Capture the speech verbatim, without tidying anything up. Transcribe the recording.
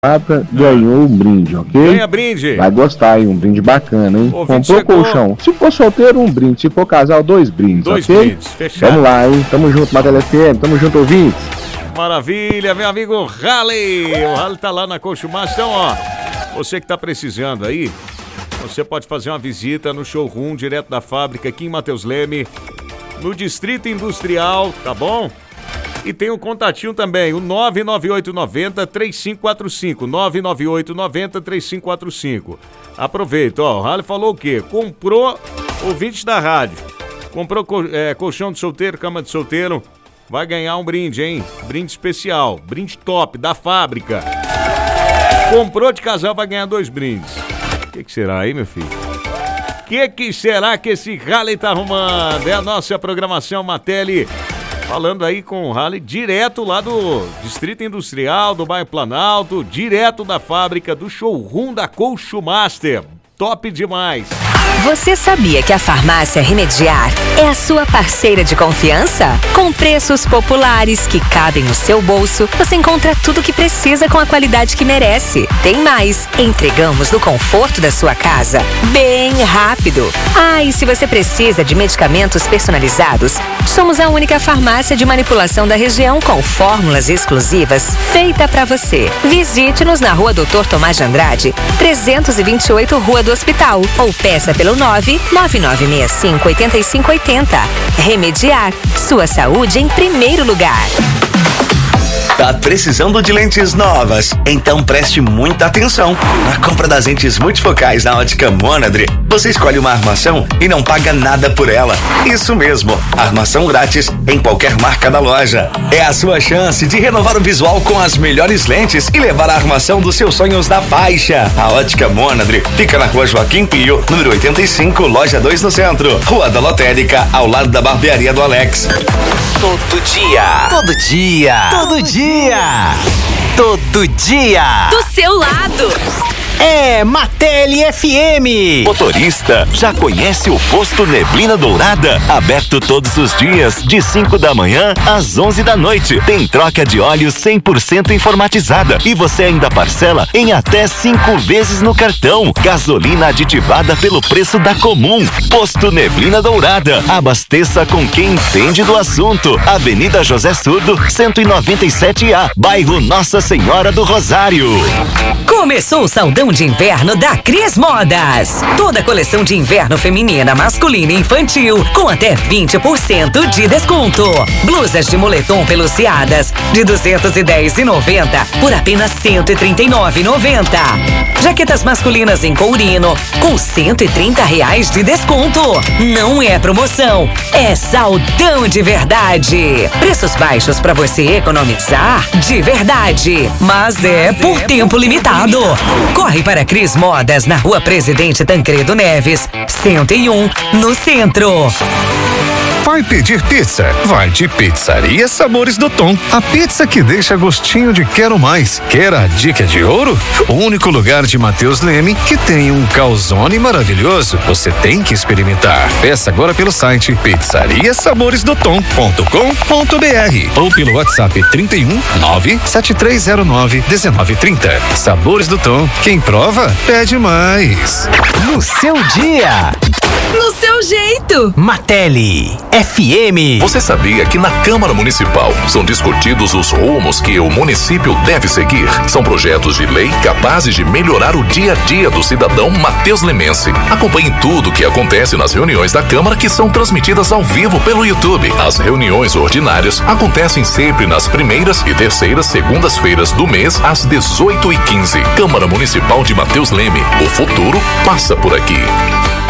Prata ganhou um brinde, ok? Ganha brinde. Vai gostar, hein? Um brinde bacana, hein? O Comprou chegou... colchão. Se for solteiro, um brinde. Se for casal, dois brindes, dois ok? brindes, fechado. Vamos lá, hein? Tamo junto, Matéria F M. Tamo junto, ouvintes. Maravilha, meu amigo Rally. O Rally tá lá na Colcho Master. Então, ó, você que tá precisando aí, você pode fazer uma visita no showroom direto da fábrica aqui em Matheus Leme, no Distrito Industrial, tá bom? E tem um contatinho também, o nove nove oito nove zero três cinco quatro cinco, nove nove oito nove zero três cinco quatro cinco. Aproveita, ó, o Rally falou o quê? Comprou, ouvinte da rádio, comprou é, colchão de solteiro, cama de solteiro, vai ganhar um brinde, hein? Brinde especial, brinde top, da fábrica. Comprou de casal, vai ganhar dois brindes. O que, que será aí, meu filho? O que, que será que esse Rally tá arrumando? É a nossa programação Matelli. Falando aí com o Rally direto lá do Distrito Industrial, do bairro Planalto, direto da fábrica, do showroom da Colcho Master. Top demais! Você sabia que a Farmácia Remediar é a sua parceira de confiança? Com preços populares que cabem no seu bolso, você encontra tudo o que precisa com a qualidade que merece. Tem mais, entregamos no conforto da sua casa, bem rápido. Ah, e se você precisa de medicamentos personalizados, somos a única farmácia de manipulação da região com fórmulas exclusivas feita para você. Visite-nos na Rua doutor Tomás de Andrade, trezentos e vinte e oito, Rua do Hospital, ou peça pelo nove nove nove seis cinco oito cinco oito zero. Remediar, sua saúde em primeiro lugar. Tá precisando de lentes novas? Então preste muita atenção. Na compra das lentes multifocais na Ótica Monadre, você escolhe uma armação e não paga nada por ela. Isso mesmo, armação grátis em qualquer marca da loja. É a sua chance de renovar o visual com as melhores lentes e levar a armação dos seus sonhos na faixa. A Ótica Monadre fica na Rua Joaquim Pio, número oitenta e cinco, loja dois no centro. Rua da Lotérica, ao lado da barbearia do Alex. Todo dia, todo dia, todo dia. Todo dia. Do seu lado. É Matelli F M. Motorista, já conhece o Posto Neblina Dourada? Aberto todos os dias, de cinco da manhã às onze da noite. Tem troca de óleo cem por cento informatizada e você ainda parcela em até cinco vezes no cartão. Gasolina aditivada pelo preço da Comum. Posto Neblina Dourada. Abasteça com quem entende do assunto. Avenida José Surdo, cento e noventa e sete A, bairro Nossa Senhora do Rosário. Começou o saldão de inverno da Cris Modas. Toda a coleção de inverno feminina, masculina e infantil com até vinte por cento de desconto. Blusas de moletom peluciadas de duzentos e dez reais e noventa centavos por apenas cento e trinta e nove reais e noventa centavos. Jaquetas masculinas em courino com cento e trinta reais de desconto. Não é promoção, é saldão de verdade. Preços baixos para você economizar de verdade, mas é por tempo limitado. Corre para Cris Modas na Rua Presidente Tancredo Neves, cento e um, no centro. Vai pedir pizza? Vai de Pizzaria Sabores do Tom. A pizza que deixa gostinho de quero mais. Quer a dica de ouro? O único lugar de Matheus Leme que tem um calzone maravilhoso. Você tem que experimentar. Peça agora pelo site pizzaria sabores do tom ponto com ponto br ou pelo WhatsApp trinta e um, nove sete três zero nove, um nove três zero. Sabores do Tom. Quem prova, pede mais. No seu dia. No seu jeito. Matelli F M. Você sabia que na Câmara Municipal são discutidos os rumos que o município deve seguir? São projetos de lei capazes de melhorar o dia a dia do cidadão Matheus Lemense. Acompanhe tudo o que acontece nas reuniões da Câmara, que são transmitidas ao vivo pelo YouTube. As reuniões ordinárias acontecem sempre nas primeiras e terceiras segundas-feiras do mês, às dezoito e quinze. Câmara Municipal de Matheus Leme. O futuro passa por aqui.